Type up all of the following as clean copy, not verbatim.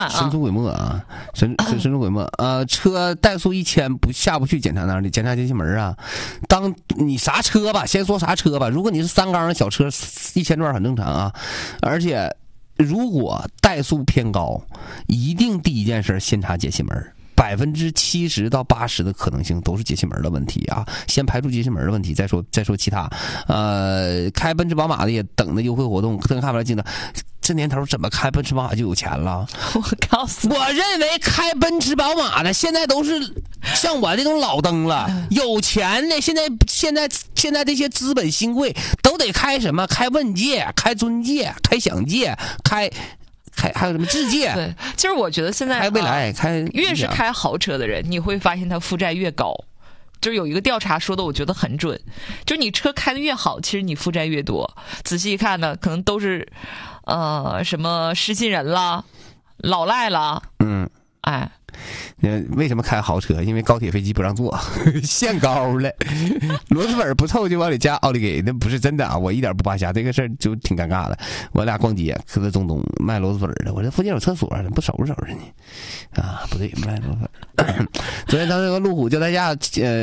神出鬼没啊，神出鬼没啊！车怠速1000下不去检查那儿的，检查节气门啊。当你啥车吧，先说啥车吧。如果你是3缸的小车，1000转很正常啊。而且如果怠速偏高，一定第一件事先查节气门。70%到80%的可能性都是节气门的问题啊，先排除节气门的问题，再说其他。开奔驰宝马的也等着优惠活动，真看不来劲的。这年头怎么开奔驰宝马就有钱了？ 我告诉你， 我认为开奔驰宝马的现在都是像我这种老登了，有钱的。现在这些资本新贵都得开什么？开问界、开尊界、开享界、开还有什么智界？ 对，就是我觉得现在开未来越是开豪车的人，你会发现他负债越高。就是有一个调查说的，我觉得很准，就是你车开的越好，其实你负债越多。仔细一看呢，可能都是什么失信人啦、老赖啦，哎。 为什么开豪车？因为高铁飞机不让坐，限高了。螺蛳粉不凑就往里加奥利给，那不是真的啊！我一点不扒瞎，这个事儿就挺尴尬的。我俩逛街，搁在中东卖螺蛳粉的，我这附近有厕所，怎么不收拾呢？啊，不对，卖螺蛳粉。昨天当时有个路虎叫代驾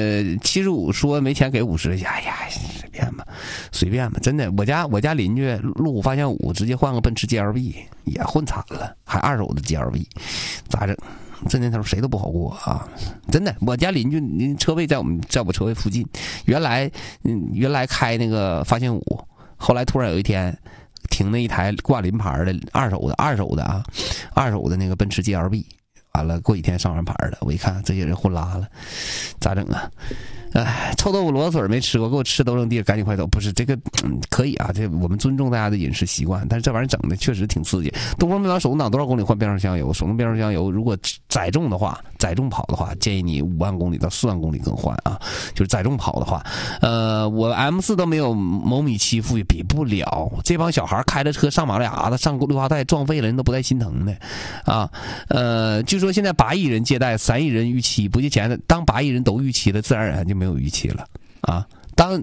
75，说没钱给50，哎呀，随便吧，真的。我家邻居路虎发现5，直接换个奔驰 GLB， 也混惨了，还2手的 GLB， 咋整？这年头谁都不好过啊！真的，我家邻居车位在我车位附近，原来开那个发现5，后来突然有一天停了一台挂临牌的二手的那个奔驰 GLB， 完了过几天上完牌的，我一看这些人混拉了，咋整啊？哎，臭豆腐螺蛳粉没吃过，给我吃都扔地，赶紧快走！不是这个，可以啊，这我们尊重大家的饮食习惯，但是这玩意儿整的确实挺刺激。东风灭亡手动挡多少公里换变速箱油？手动变速箱油如果载重跑的话，建议你5万公里到4万公里更换啊，就是载重跑的话。我 M4 都没有某米7富裕，比不了。这帮小孩开着车上马路牙子、上绿化带撞废了，人都不带心疼的啊。据说现在8亿人借贷，3亿人逾期不借钱的，当8亿人都逾期了，自然而然就没有逾期了啊！当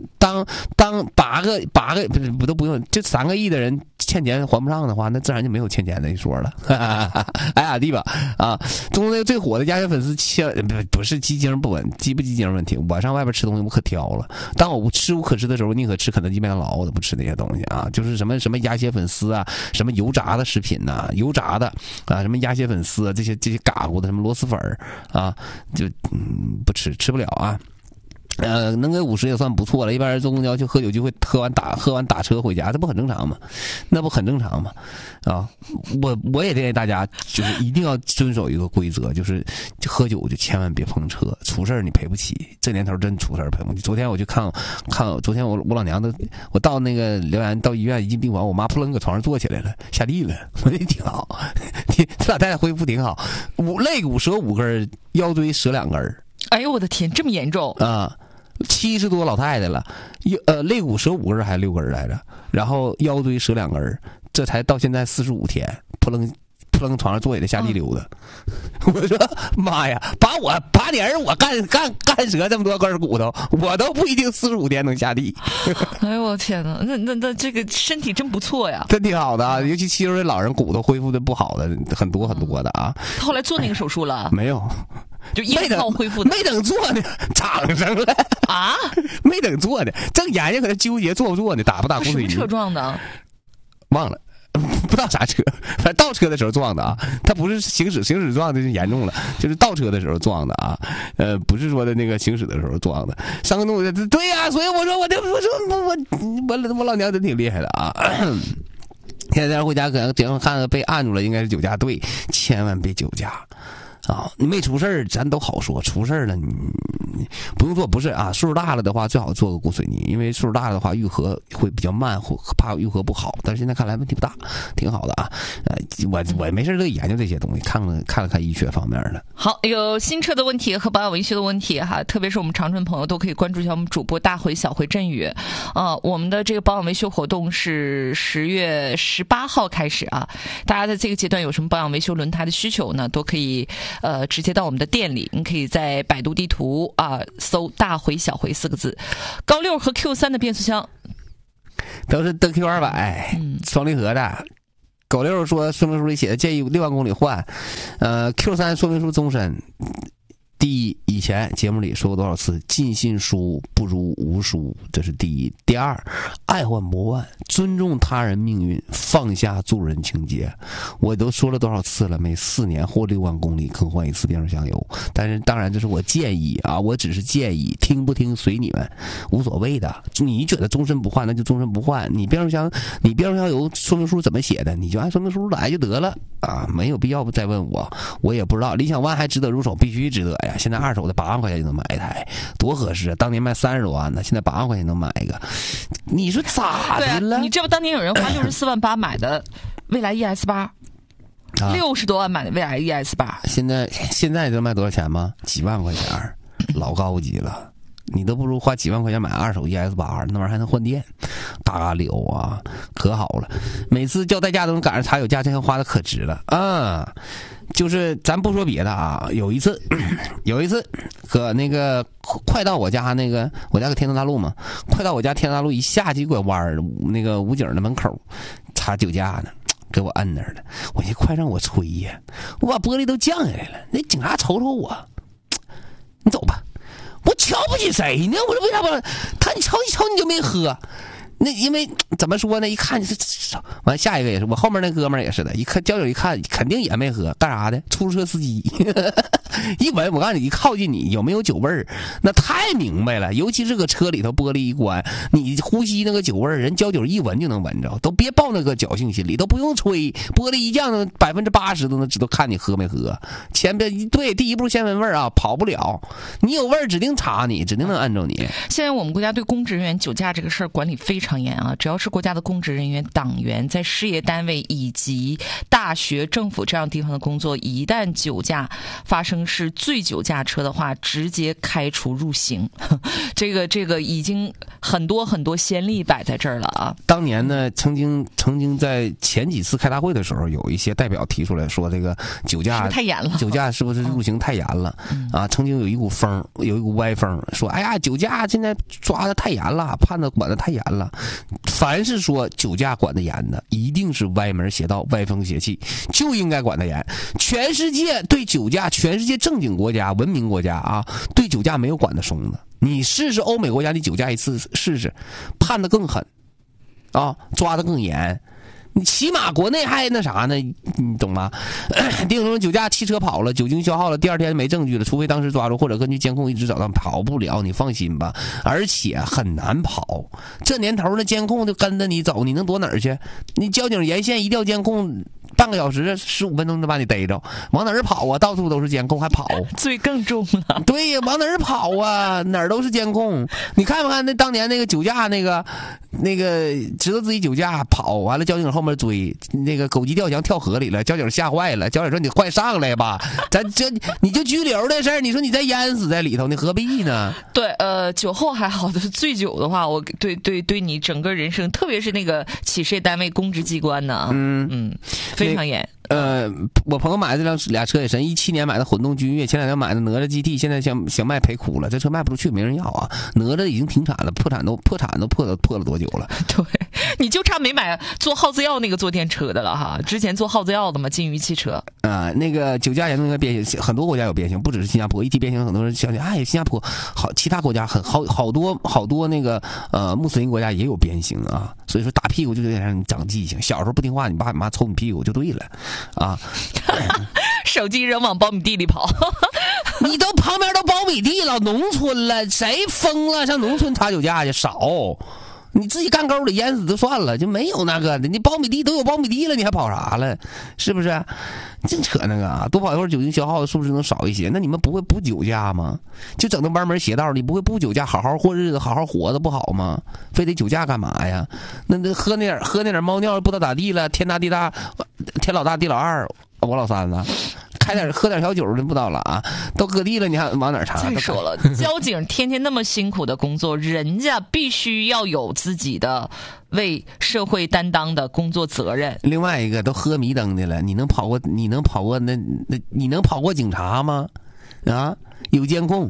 8个不都不用，这3个亿的人欠钱还不上的话，那自然就没有欠钱的一说了。哎呀地吧啊！中国那个最火的鸭血粉丝不是鸡精不稳，鸡不鸡精问题。我上外边吃东西我可挑了，当我吃无可吃的时候，宁可吃肯德基、麦当劳，我都不吃那些东西啊。就是什么鸭血粉丝啊，什么油炸的食品呐、油炸的啊，什么鸭血粉丝啊，这些嘎咕的什么螺蛳粉啊，就不吃不了啊。能给50也算不错了。一般人坐公交去喝酒就会喝完打车回家，这不很正常吗？那不很正常吗？啊，我也建议大家就是一定要遵守一个规则，就是喝酒就千万别碰车，出事儿你赔不起。这年头真出事儿赔不起。昨天我去看，昨天我老娘我到那个辽源到医院一进病房，我妈扑棱搁床上坐起来了，下地了，我觉得挺好。这老太太恢复挺好，肋骨折5根，腰椎折2根。 哎呦我的天，这么严重啊！70多老太太了，肋骨折5根还是6根来着，然后腰椎折2根，这才到现在45天，扑棱床上坐起来下地溜达。我说妈呀，把你儿我干折这么多根骨头，我都不一定45天能下地。 哎呦我天哪，那这个身体真不错呀， 真挺好的啊！尤其70岁老人骨头恢复的不好的很多的啊。 他后来做那个手术了？ 没有。 就一套恢复的， 没等做呢，长上了啊！ 没等做呢，正研究搁那纠结做不做呢，打不打骨髓？ 什么车撞的？ 忘了，不知道啥车，反正倒车的时候撞的啊。他不是行驶撞的就严重了，就是倒车的时候撞的啊。不是说的那个行驶的时候撞的。伤个怒，对呀、所以我说我老娘真挺厉害的啊。现在回家可能电话看被按住了，应该是酒驾，对，千万别酒驾。啊，你没出事儿，咱都好说。出事儿了，你不用做。不是啊，岁数大了的话，最好做个骨髓泥，因为岁数大了的话，愈合会比较慢，怕愈合不好。但是现在看来问题不大，挺好的啊。我没事乐意研究这些东西，看了看医学方面的。 好，有新车的问题和保养维修的问题哈，特别是我们长春朋友都可以关注一下我们主播大回小回振宇。我们的这个保养维修活动是10月18号开始啊，大家在这个阶段有什么保养维修轮胎的需求呢，都可以直接到我们的店里，你可以在百度地图搜大回小回4个字。高6和 Q3 的变速箱都是德 Q200，双离合的， 狗六说说明书里写的建议6万公里换，Q3 说明书终身。第一，以前节目里说过多少次，尽信书不如无书，这是第一。第二，爱患不患，尊重他人命运，放下助人情节。我都说了多少次了，每4年或6万公里更换一次变速箱油。但是当然这是我建议啊，我只是建议，听不听随你们，无所谓的。你觉得终身不换，那就终身不换。你变速箱油说明书怎么写的，你就按说明书来就得了啊，没有必要再问我，我也不知道。理想 ONE 还值得入手，必须值得呀！现在二手的8万块钱就能买一台，多合适啊！当年卖30多万呢，现在8万块钱能买一个，你说咋的了？ 你知道当年有人花64万8买的蔚来 ES8， 60多万买的蔚来 ES8， 现在知道卖多少钱吗？几万块钱，老高级了。你都不如花几万块钱买二手 ES8， 那玩意儿还能换电，嘎嘎溜啊，可好了。每次叫代驾都能赶上查有价，这钱花的可值了啊！就是咱不说别的啊，有一次搁那个快到我家我家搁天通大路嘛，快到我家天通大路一下去拐弯，那个武警的门口查酒驾呢。给我摁那儿了，我这快让我吹呀！我把玻璃都降下来了，那警察瞅瞅我，你走吧。我瞧不起谁呢？我说为啥不？你瞅一瞅你就没喝。那因为怎么说呢？一看就是完，下一个也是我后面那哥们儿也是的，一看交警一看肯定也没喝，干啥的？出租车司机一闻，我告诉你，一靠近你有没有酒味儿，那太明白了。尤其是搁车里头玻璃一关，你呼吸那个酒味儿，人交警一闻就能闻着，都别抱那个侥幸心理，都不用吹，玻璃一降，80%都能知道看你喝没喝。前边对第一步先闻味儿啊，跑不了，你有味儿指定查你，指定能按着你。 现在我们国家对公职人员酒驾这个事儿管理非常严啊，只要是国家的公职人员、党员，在事业单位以及大学、政府这样地方的工作，一旦酒驾发生是醉酒驾车的话，直接开除入刑。这个已经很多先例摆在这儿了啊。 当年呢，曾经在前几次开大会的时候，有一些代表提出来说，这个酒驾是不是太严了？ 酒驾是不是入刑太严了？啊，曾经有一股歪风，说哎呀，酒驾现在抓的太严了，判的管的太严了。凡是说酒驾管得严的，一定是歪门邪道、歪风邪气，就应该管得严。全世界对酒驾，全世界正经国家、文明国家啊，对酒驾没有管得松的。你试试欧美国家，你酒驾一次试试，判得更狠啊，抓得更严。你起码国内还那啥呢，你懂吗？定中酒驾汽车跑了，酒精消耗了，第二天没证据了，除非当时抓住或者根据监控一直找到，跑不了，你放心吧。而且很难跑，这年头那监控就跟着你走，你能躲哪儿去？你交警沿线一调监控，半个小时15分钟就把你逮着，往哪儿跑啊？到处都是监控，还跑， 罪更重了。 对呀，往哪儿跑啊？哪儿都是监控。你看没看那当年那个酒驾那个知道自己酒驾跑完了，交警后面追，那个狗急跳墙跳河里了，交警吓坏了，交警说你快上来吧，你就拘留的事儿，你说你再淹死在里头，你何必呢？ 对，酒后还好的，醉酒的话，我对你整个人生，特别是那个企事业单位、公职机关呢，非常严。 我朋友买的这俩车也神，17年买的混动君越，前2天买的哪吒 GT， 现在想卖赔哭了，这车卖不出去，没人要啊。哪吒已经停产了，破产都破了多久了？ 对，你就差没买做耗子药那个坐电车的了哈。之前做耗子药的嘛，金鱼汽车啊，那个酒驾严重应该变形，很多国家有变形，不只是新加坡。一提变形，很多人想起，哎，新加坡好，其他国家好多那个穆斯林国家也有变形啊。所以说打屁股就得让你长记性，小时候不听话，你爸你妈抽你屁股就对了。啊， 手机扔往苞米地里跑， 你都旁边都苞米地了，农村了，谁疯了上农村查酒驾去？少，你自己干沟里淹死就算了，就没有那个的。你苞米地都有苞米地了，你还跑啥了？是不是？净扯那个啊！多跑一会儿，酒精消耗的是不是能少一些？那你们不会不酒驾吗？就整那歪门邪道，你不会不酒驾，好好过日子，好好活的不好吗？非得酒驾干嘛呀？那喝那点猫尿不知道咋地了，天大地大，天老大地老二，我老三了。喝点小酒就不知道了啊，都搁地了，你还往哪儿查？ 再说了，交警天天那么辛苦的工作，人家必须要有自己的为社会担当的工作责任。 另外一个都喝迷瞪的了，你能跑过你能跑过警察吗？啊，有监控。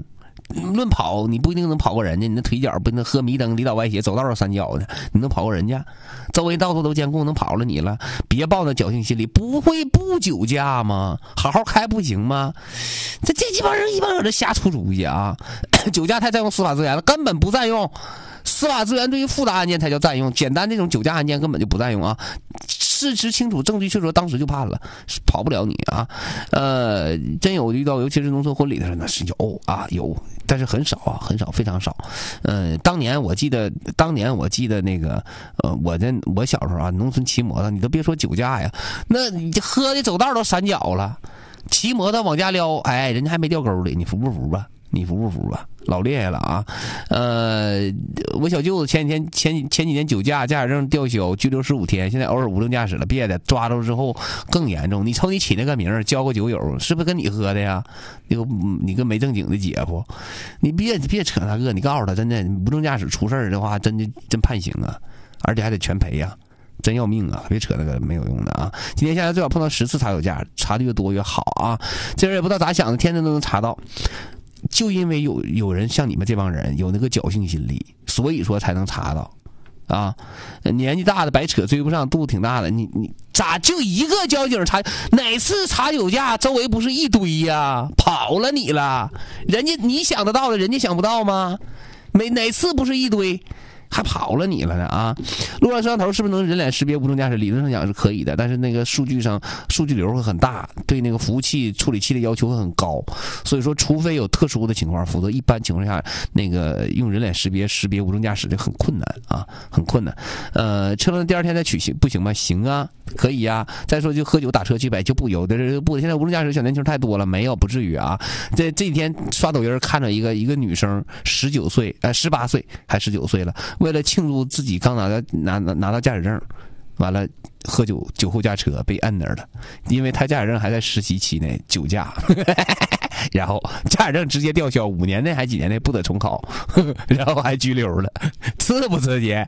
论跑，你不一定能跑过人家，你那腿脚不能喝迷灯里倒歪斜，走道上三角的，你能跑过人家？周围到处都监控，能跑了你了？别抱那侥幸心理，不会不酒驾吗？好好开不行吗？这帮人一帮搁这瞎出主意啊！酒驾太占用司法资源了，根本不占用。司法资源对于复杂案件才叫占用，简单这种酒驾案件根本就不占用啊！事实清楚，证据确凿，当时就判了，跑不了你啊！真有遇到，尤其是农村婚礼的人，那是有啊有，但是很少啊，很少，非常少。当年我记得那个我小时候啊，农村骑摩托，你都别说酒驾呀，那你喝的走道都三角了，骑摩托往家撩，哎，人家还没掉沟里，你服不服吧？你服不服吧？老厉害了啊！我小舅子前几年酒驾，驾驶证吊销，拘留15天，现在偶尔无证驾驶了，别的抓住之后更严重。你瞅你起那个名，交个酒友，是不是跟你喝的呀？你个没正经的姐夫，你别扯那个，你告诉他，真的无证驾驶出事的话，真判刑啊，而且还得全赔呀。真要命啊！别扯那个没有用的啊！今天下来最好碰到10次查酒驾，查的越多越好啊！这人也不知道咋想的，天天都能查到。就因为有人像你们这帮人有那个侥幸心理，所以说才能查到啊！年纪大的白扯，追不上，肚子挺大的，你咋就一个交警查？哪次查酒驾周围不是一堆呀？跑了你了，人家你想得到的，人家想不到吗？哪次不是一堆？还跑了你了呢啊！路上摄像头是不是能人脸识别无证驾驶？理论上讲是可以的，但是那个数据流会很大，对那个服务器处理器的要求会很高，所以说除非有特殊的情况，否则一般情况下那个用人脸识别无证驾驶就很困难啊，很困难。车辆第二天再取行不行吗？行啊，可以啊。再说就喝酒打车去呗，就不有的人不，现在无证驾驶小年轻太多了，没有不至于啊。这几天刷抖音看着一个女生18岁还19岁了。为了庆祝自己刚拿到驾驶证，完了喝酒后驾车被摁那儿了，因为他驾驶证还在实习期内酒驾，然后驾驶证直接吊销，5年内还几年内不得重考，然后还拘留了，刺不刺激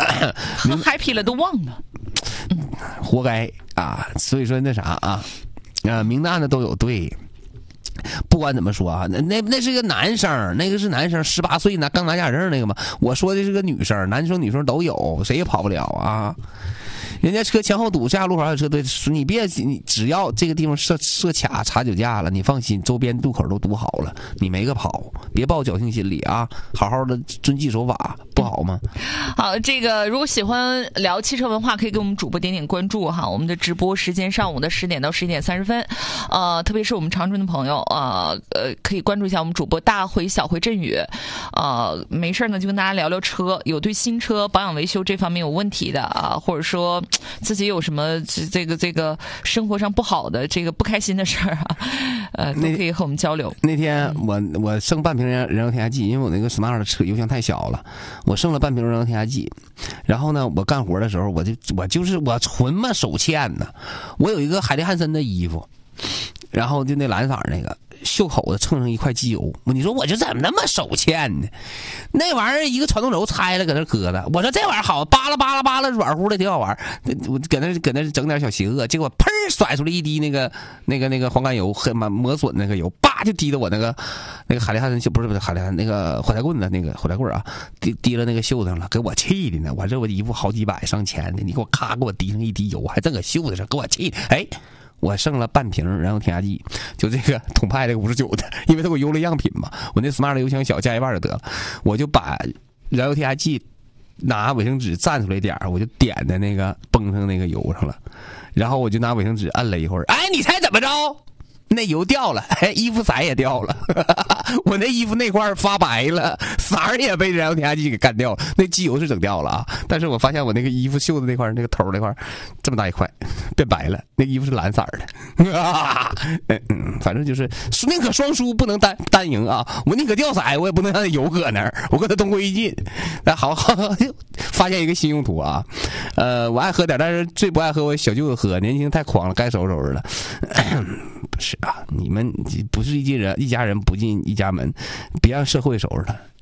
？happy 了都忘了， 活该啊！所以说那啥啊，明的暗的都有对。不管怎么说啊，那是个男生，那个是男生，18岁刚拿驾驶证那个嘛。我说的是个女生，男生女生都有，谁也跑不了啊。人家车前后堵，下路口还有车队，你只要这个地方设卡查酒驾了，你放心，周边路口都堵好了，你没个跑，别抱侥幸心理啊，好好的遵纪守法，不好吗？ 好，这个如果喜欢聊汽车文化，可以给我们主播点关注哈。我们的直播时间上午的10点到11点30分，特别是我们长春的朋友可以关注一下我们主播大回小回振宇，没事呢就跟大家聊聊车，有对新车保养维修这方面有问题的啊，或者说自己有什么这个生活上不好的这个不开心的事儿啊，都可以和我们交流。 那天我剩半瓶燃油添加剂，因为我那个 smart 的车油箱太小了，我剩了半瓶燃油添加剂。然后呢，我干活的时候，我纯嘛手欠呢。我有一个海利汉森的衣服，然后就那蓝色那个袖口子蹭上一块机油，你说我就怎么那么手欠呢？那玩意儿一个传动轴拆了搁那搁的，我说这玩意儿好，扒拉软乎的挺好玩，我搁那整点小邪恶，结果砰甩出来一滴那个黄甘油和磨损那个油，叭就滴到我那个海利汉森不是海利汉那个火柴棍子那个火柴棍啊，滴了那个袖子上了，给我气的呢！我这我衣服好几百上千的，你给我咔给我滴上一滴油，还正搁袖子上，给我气的！哎。我剩了半瓶燃油添加剂，就这个统派这个59的，因为它给我邮了样品嘛，我那 smart 的油箱小，加一半就得了，我就把燃油添加剂拿卫生纸蘸出来点我就点在那个崩上那个油上了，然后我就拿卫生纸摁了一会儿，哎，你猜怎么着？那油掉了，衣服色也掉了，我那衣服那块发白了，色儿也被燃油添加剂给干掉了，那机油是整掉了啊，但是我发现我那个衣服袖子那块那个头那块这么大一块变白了，那衣服是蓝色的，反正就是宁可双输不能单赢啊，我宁可掉色我也不能让那油搁那儿，我跟他同归于尽。那好发现一个新用途啊，我爱喝点，但是最不爱喝我小舅子喝，年轻太狂了，该收拾收拾了。不是啊，你们不是一家人不进一家门，别让社会收拾了。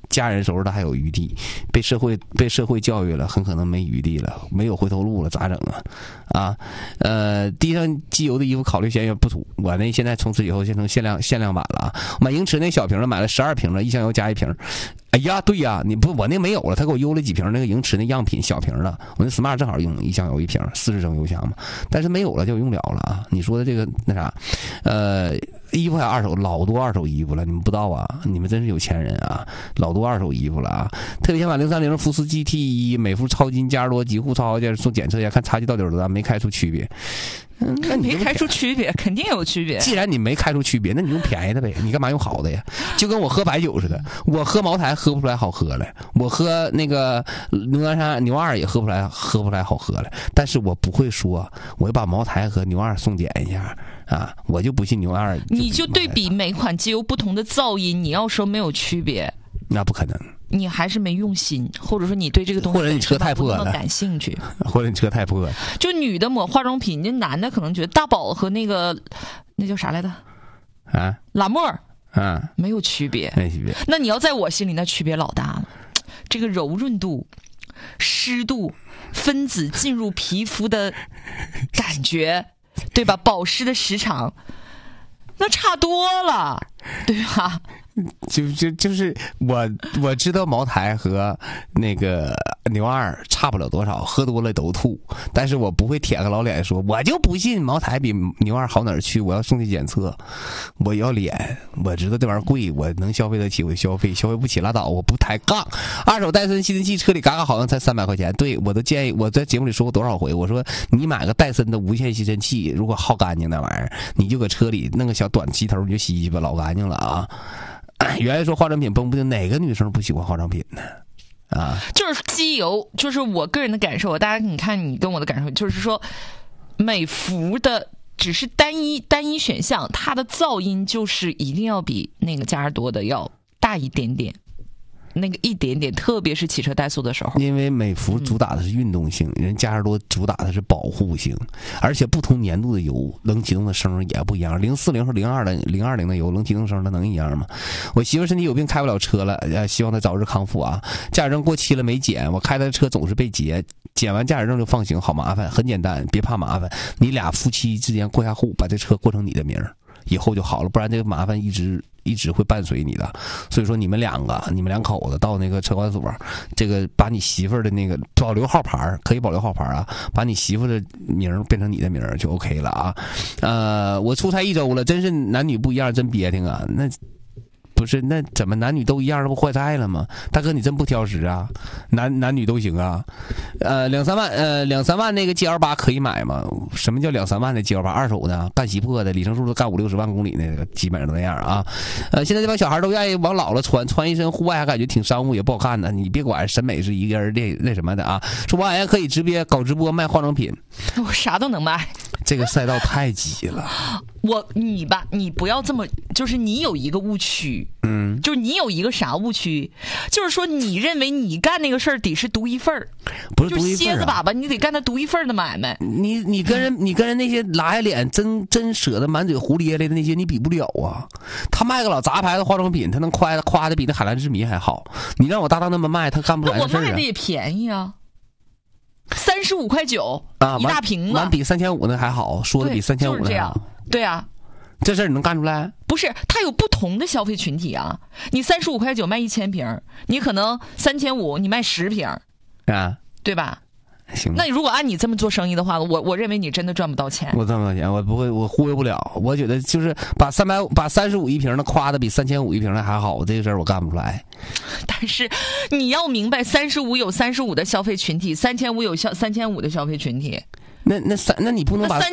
家人时候他还有余地，被社会教育了，很可能没余地了，没有回头路了，咋整啊？地上机油的衣服考虑嫌疑不土，我那现在从此以后变成限量版了啊！买盈驰那小瓶的买了12瓶了，1箱油加1瓶。哎呀，对呀，你不我那没有了，他给我邮了几瓶那个盈驰那样品小瓶的，我那 smart 正好用1箱油1瓶，40升油箱嘛，但是没有了就用不了了啊！你说的这个那啥，衣服还二手，老多二手衣服了，你们不知道啊？你们真是有钱人啊！老多二手衣服了啊！特别想买030福斯 GT1，美孚超金加多极护超豪件送检测一下，看差距到底有多大，没开出区别。 那没开出区别，肯定有区别。 既然你没开出区别，那你用便宜的呗，你干嘛用好的呀？就跟我喝白酒似的，我喝茅台喝不出来好喝来，我喝那个牛栏山牛二也喝不出来好喝来，但是我不会说我要把茅台和牛二送检一下啊，我就不信牛二。 你就对比每款机油不同的噪音，你要说没有区别， 那不可能。 你还是没用心，或者说你对这个东西， 或者你车太破了， 感兴趣， 或者你车太破了。 就女的抹化妆品，那男的可能觉得大宝和那叫啥来着？ 啊， 拉莫啊， 没有区别， 没区别。 那你要在我心里，那区别老大了。这个柔润度、湿度、分子进入皮肤的感觉，对吧？保湿的时长，那差多了，对吧？ 就是我知道茅台和那个牛二差不了多少，喝多了都吐，但是我不会舔个老脸说我就不信茅台比牛二好哪儿去，我要送去检测，我要脸，我知道这玩意儿贵，我能消费得起我就消费不起拉倒，我不抬杠。二手戴森吸尘器车里嘎嘎好像才300块钱，对，我都建议，我在节目里说过多少回，我说你买个戴森的无线吸尘器，如果好干净那玩意儿，你就搁车里弄个小短吸头你就吸吧，老干净了啊。原来说化妆品崩不定，哪个女生不喜欢化妆品呢？啊， 就是机油，就是我个人的感受。大家你看你跟我的感受，就是说，美孚的只是单一选项，它的噪音就是一定要比那个加尔多的要大一点点。那个一点点，特别是骑车怠速的时候， 因为美孚主打的是运动性，人加尔多主打的是保护性，而且不同年度的油冷启动的声也不一样。040和020的油冷启动声它能一样吗？我媳妇身体有病开不了车了，希望她早日康复啊。驾驶证过期了没检，我开她的车总是被截，检完驾驶证就放行，好麻烦。很简单，别怕麻烦，你俩夫妻之间过下户，把这车过成你的名儿，以后就好了，不然这个麻烦一直会伴随你的。所以说你们两口子到那个车管所，这个把你媳妇儿的那个保留号牌，可以保留号牌啊，把你媳妇的名变成你的名就 OK 了啊。我出差1周了，真是男女不一样，真憋挺啊。那不是，那怎么男女都一样，那不坏菜了吗？大哥，你真不挑食啊？男女都行啊。2-3万那个 GL8 可以买吗？什么叫2-3万的 GL8？二手的，干洗破的，里程数都干50-60万公里那个，基本上都那样啊。现在这帮小孩都愿意往老了穿一身户外，还感觉挺商务，也不好看呢。你别管，审美是一个人那什么的啊。说王小燕可以搞直播卖化妆品， 我啥都能卖。 这个赛道太挤了。 你不要这么，就是你有一个误区，就是你有一个啥误区，就是说你认为你干那个事儿得是独一份儿， 不是独一份儿， 就蝎子粑粑，你得干他独一份儿的买卖。 你跟人那些拉下脸真舍得满嘴胡咧咧的那些，你比不了啊。他卖个老杂牌的化妆品，他能夸的比那海蓝之谜还好。你让我搭档那么卖，他干不来这事儿啊。 我卖的也便宜啊。35.9块啊， 一大瓶子， 完比3500那还好，说的比3500 就是这样。对啊， 这事儿你能干出来？ 不是，它有不同的消费群体啊。你35.9块卖1000瓶，你可能3500你卖10瓶啊， 对吧？ 行， 那如果按你这么做生意的话，我认为你真的赚不到钱。 我赚不到钱，我不会，我忽悠不了。我觉得就是把35一瓶的夸的比3500一瓶的还好，这个事儿我干不出来。 但是你要明白，35有35的消费群体，3500有3500的消费群体。 那你不能把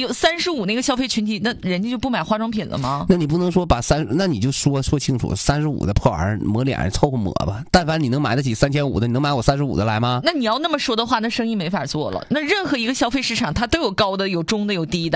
35那个消费群体，那人家就不买化妆品了吗？ 那你不能说那你就说清楚，35的破玩意儿抹脸凑合抹吧。但凡你能买得起3500的，你能买我35的来吗？ 那你要那么说的话，那生意没法做了。那任何一个消费市场，它都有高的、有中的、有低的。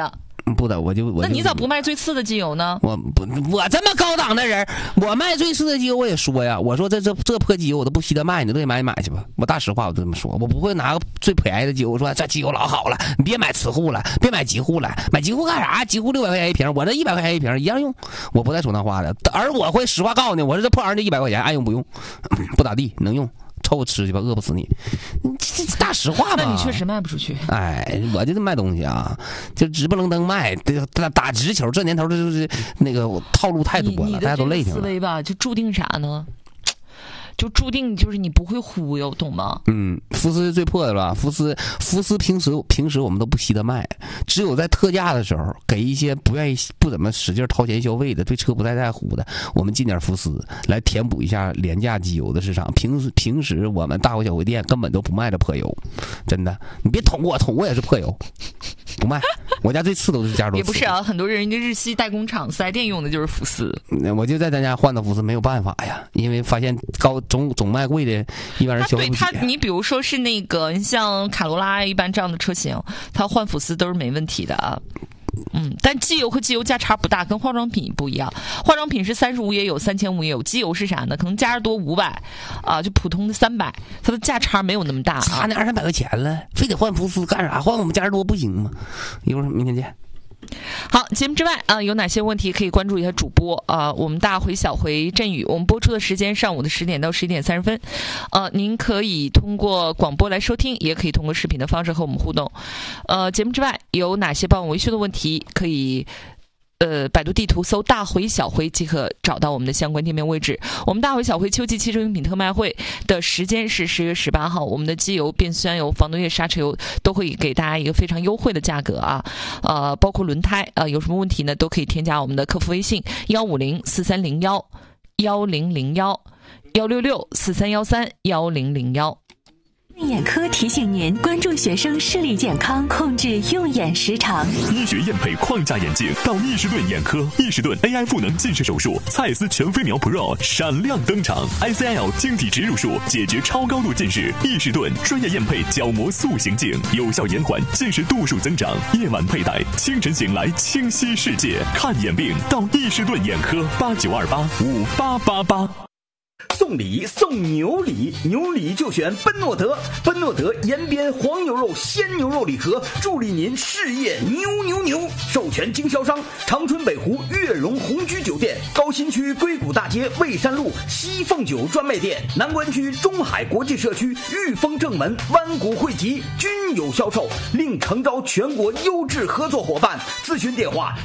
不的，我那你咋不卖最次的机油呢？ 我这么高档的人，我卖最次的机油我也说呀，我说这破机油我都不稀得卖，你都得买去吧。我大实话我就这么说，我不会拿个最便宜的机油，我说这机油老好了，你别买磁护了，别买极护了，买极护干啥？极护600块钱一瓶，我这100块钱一瓶一样用，我不带说那话的。而我会实话告诉你，我说这破玩意儿100块钱爱用不用，不咋地，能用。凑合吃去吧，饿不死你。这大实话吧。 那你确实卖不出去。 哎，我就是卖东西啊，就直不愣登卖，打直球。这年头就是那个套路太多了，大家都累挺了。 思维吧，就注定啥呢？就注定就是你不会忽悠，懂吗？ 福斯是最破的吧？福斯平时我们都不稀得卖，只有在特价的时候，给一些不怎么使劲掏钱消费的，对车不太在乎的，我们进点福斯来填补一下廉价机油的市场。平时我们大回小回店根本都不卖这破油，真的，你别捅我也是破油，不卖。我家最次都是加州。 也不是啊，很多人家日系代工厂4S店用的就是福斯。 我就在咱家换的福斯，没有办法呀，因为发现总卖贵的，一般人消费不起。 你比如说是那个像卡罗拉一般这样的车型，它换福斯都是没问题的啊。但机油和机油价差不大，跟化妆品不一样。化妆品是35也有，3000也有，机油是啥呢？可能加热多500啊，就普通的300，它的价差没有那么大啊。 差那200-300块钱了，非得换福斯干啥？换我们加热多不行吗？一会儿明天见。 好，节目之外啊，有哪些问题可以关注一下主播啊？我们大回小回振宇，我们播出的时间上午的10点到11点30分，您可以通过广播来收听，也可以通过视频的方式和我们互动。节目之外有哪些帮我维修的问题，可以百度地图搜大回小回即可找到我们的相关店面位置。我们大回小回秋季汽车用品特卖会的时间是10月18号，我们的机油、变速箱油、防冻液、刹车油都会给大家一个非常优惠的价格啊，包括轮胎有什么问题呢，都可以添加我们的客服微信150-4301-1001-166-4313-1001。 眼科提醒您关注学生视力健康，控制用眼时长。 医学验配框架眼镜到易士顿眼科，易士顿 AI 赋能近视手术，蔡司全飞秒 Pro 闪亮登场 ，ICL 晶体植入术解决超高度近视，易士顿专业验配角膜塑形镜，有效延缓近视度数增长。夜晚佩戴，清晨醒来清晰视界。看眼病到易士顿眼科，8928588888。 送礼送牛礼，牛礼就选奔诺德，奔诺德延边黄牛肉鲜牛肉礼盒，助力您事业牛。授权经销商长春北湖悦榕红居酒店，高新区硅谷大街蔚山路西凤酒专卖店，南关区中海国际社区裕丰正门湾谷汇集均有销售，另诚招全国优质合作伙伴，咨询电话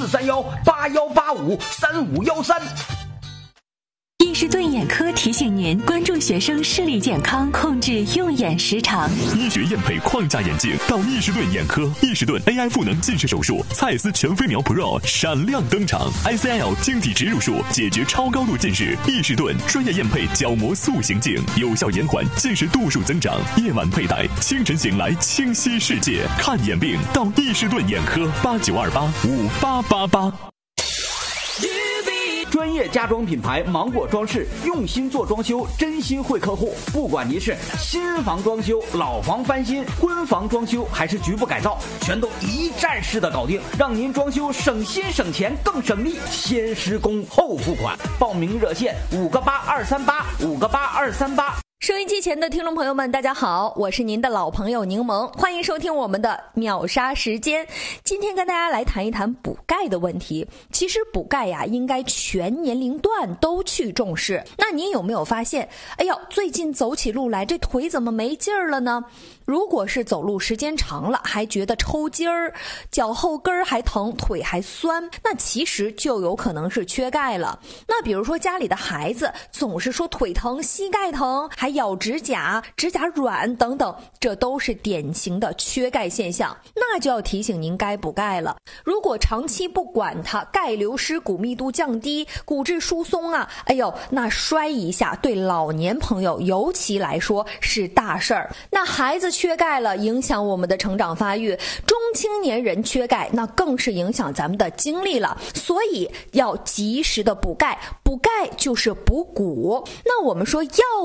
043181853513。 易士顿眼科提醒您关注学生视力健康，控制用眼时长。 医学验配框架眼镜到易士顿眼科，易士顿 AI 赋能近视手术，蔡司全飞秒 Pro 闪亮登场 ，ICL 晶体植入术解决超高度近视，易士顿专业验配角膜塑形镜，有效延缓近视度数增长。夜晚佩戴，清晨醒来清晰视界。看眼病到易士顿眼科，8928588888。 专业家装品牌芒果装饰，用心做装修，真心惠客户。不管您是新房装修、老房翻新、婚房装修，还是局部改造，全都一站式的搞定，让您装修省心省钱更省力。先施工后付款，报名热线58238，58238。 收音机前的听众朋友们，大家好，我是您的老朋友柠檬，欢迎收听我们的秒杀时间。今天跟大家来谈一谈补钙的问题。其实补钙呀，应该全年龄段都去重视。那您有没有发现，哎呦，最近走起路来这腿怎么没劲儿了呢？如果是走路时间长了，还觉得抽筋儿，脚后跟还疼，腿还酸，那其实就有可能是缺钙了。那比如说家里的孩子总是说腿疼、膝盖疼，还咬指甲、指甲软等等，这都是典型的缺钙现象，那就要提醒您该补钙了。如果长期不管它，钙流失、骨密度降低、骨质疏松啊，哎呦，那摔一下对老年朋友尤其来说是大事儿。那孩子缺钙了，影响我们的成长发育；中青年人缺钙，那更是影响咱们的精力了。所以要及时的补钙，补钙就是补骨。那我们说要补不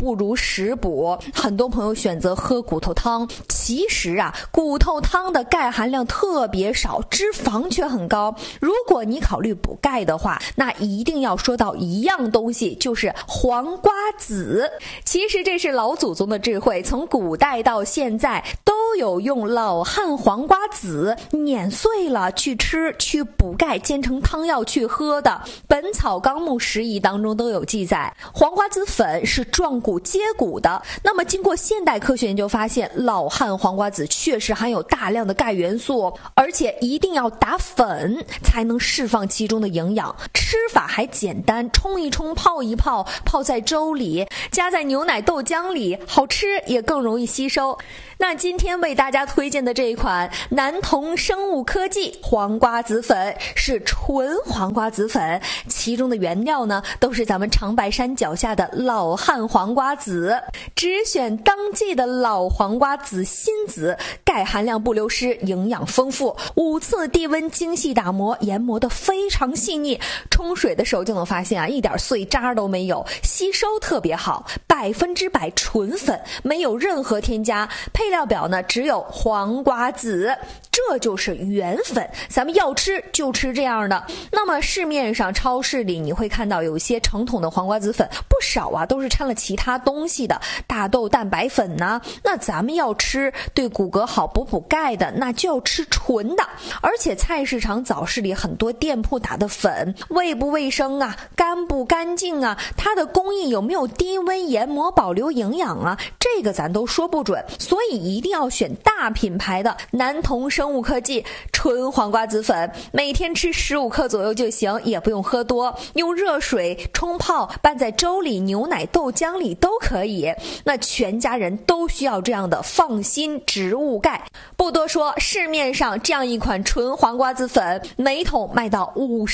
不如食补。很多朋友选择喝骨头汤，其实啊，骨头汤的钙含量特别少，脂肪却很高。如果你考虑补钙的话，那一定要说到一样东西，就是黄瓜子。其实这是老祖宗的智慧，从古代到现在都有用老汉黄瓜子碾碎了去吃，去补钙，煎成汤药去喝的。本草纲目拾遗当中都有记载，黄瓜子粉是壮骨接骨的。那么经过现代科学研究发现，老汉黄瓜子确实含有大量的钙元素，而且一定要打粉才能释放其中的营养。吃法还简单，冲一冲，泡一泡，泡在粥里，加在牛奶豆浆里，好吃也更容易吸收。那今天为大家推荐的这一款南同生物科技黄瓜子粉是纯黄瓜子粉，其中的原料呢都是咱们长白山脚下的老汉黄瓜子，只选当季的老黄瓜子心子，钙含量不流失，营养丰富。5次低温精细打磨，研磨得非常细腻，冲水的时候就能发现啊，一点碎渣都没有，吸收特别好，100%纯粉，没有任何添加。配料表呢只有黄瓜子，这就是原粉，咱们要吃就吃这样的。那么市面上超市里你会看到有一些成桶的黄瓜子粉，不少啊都是掺了其他东西的，大豆蛋白粉呐。那咱们要吃对骨骼好补钙的，那就要吃纯的。而且菜市场早市里很多店铺打的粉，卫不卫生啊，干不干净啊，它的工艺有没有低温研磨保留营养啊，这个咱都说不准。所以一定要选大品牌的南同生物科技纯黄瓜子粉，每天吃15克左右就行，也不用喝多，用热水冲泡，拌在粥里、牛奶豆浆里都可以。那全家人都需要这样的放心植物钙。不多说，市面上这样一款纯黄瓜子粉，每桶卖到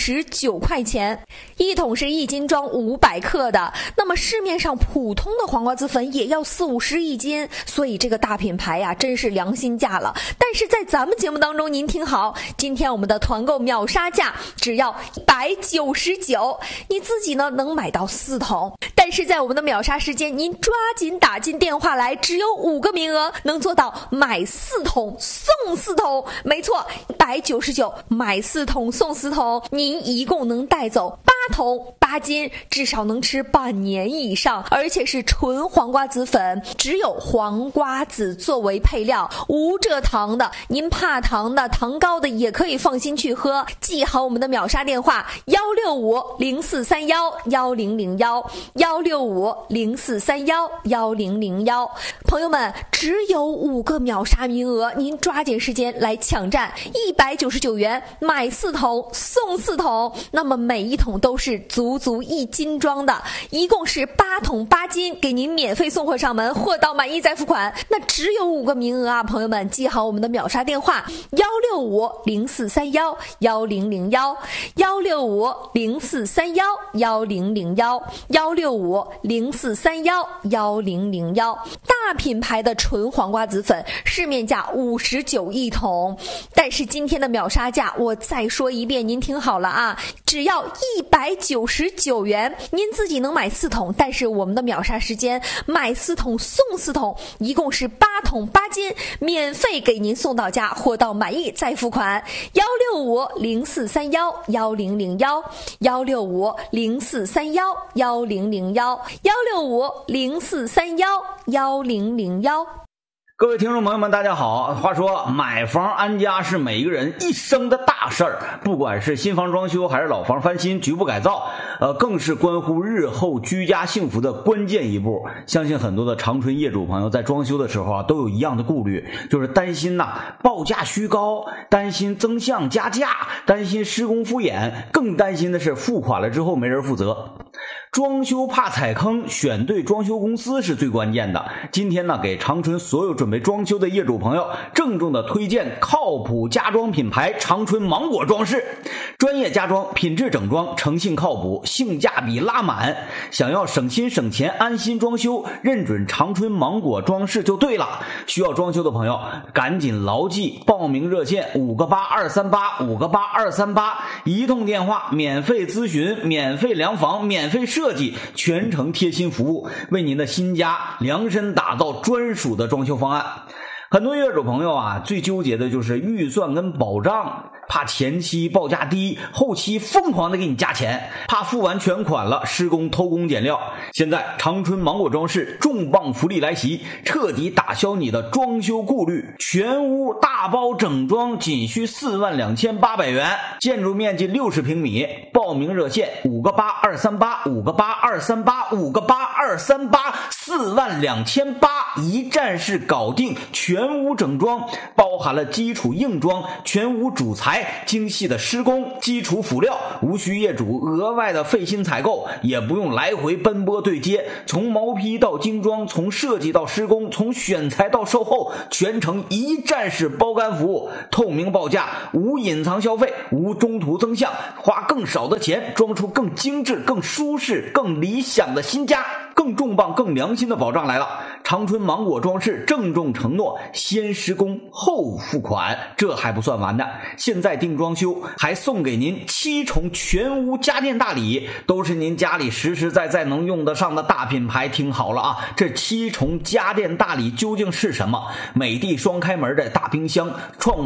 59块钱，一桶是1斤装500克的。那么市面上普通的黄瓜子粉也要40-50一斤，所以这个大品牌呀，真是良心价了。但是在咱们节目当中，您听好，今天我们的团购秒杀价只要199，你自己呢能买到4桶。但是在我们的秒杀时间，您抓紧打进电话来，只有5个名额，能做到买4桶送4桶。没错，199买4桶送4桶，您一共能带走8桶8斤，至少能吃半年以上。而且是纯黄瓜子粉，只有黄瓜子作为配料，无蔗糖的，您怕糖的、糖高的也可以放心去喝。记好我们的秒杀电话：165-0431-1001，165-0431-1001。朋友们，只有5个秒杀名额，您抓紧时间来抢占，199元买4桶送4桶，那么每一桶都是足1斤装的，一共是8桶8斤，给您免费送货上门，货到满意再付款。那只有5个名额啊，朋友们记好我们的秒杀电话：165-0431-1001，165-0431-1001，165-0431-1001。大品牌的纯黄瓜子粉市面价59一桶，但是今天的秒杀价我再说一遍，您听好了啊，只要199元，您自己能买4桶，但是我们的秒杀时间买4桶送4桶，一共是8桶8斤，免费给您送到家，货到满意再付款。165-0431-1001，165-0431-1001，165-0431-1001。 各位听众朋友们，大家好。话说买房安家是每一个人一生的大事儿，不管是新房装修还是老房翻新、局部改造，更是关乎日后居家幸福的关键一步。相信很多的长春业主朋友在装修的时候啊，都有一样的顾虑，就是担心报价虚高，担心增项加价，担心施工敷衍，更担心的是付款了之后没人负责。装修怕踩坑，选对装修公司是最关键的。今天呢，给长春所有准备装修的业主朋友郑重的推荐靠谱家装品牌长春芒果装饰，专业家装，品质整装，诚信靠谱，性价比拉满。想要省心省钱，安心装修，认准长春芒果装饰就对了。需要装修的朋友赶紧牢记报名热线58238，58238，一通电话免费咨询，免费量房，免费设设计，全程贴心服务，为您的新家量身打造专属的装修方案。很多业主朋友啊，最纠结的就是预算跟保障，怕前期报价低，后期疯狂的给你加钱，怕付完全款了施工偷工减料。现在长春芒果装饰重磅福利来袭，彻底打消你的装修顾虑，全屋大包整装仅需42800元，建筑面积60平米，报名热线5个8 238 5个8 238 5个8 238 42800，一站式搞定全屋整装，包含了基础硬装、全屋主材、精细的施工、基础辅料，无需业主额外的费心采购，也不用来回奔波对接，从毛坯到精装，从设计到施工，从选材到售后，全程一站式包干服务，透明报价，无隐藏消费，无中途增项，花更少的钱装出更精致、更舒适、更理想的新家。更重磅、更良心的保障来了！长春芒果装饰郑重承诺，先施工后付款。这还不算完的，现在订装修还送给您7重全屋家电大礼，都是您家里实实在在能用得上的大品牌。听好了啊，这7重家电大礼究竟是什么？美的双开门的大冰箱，创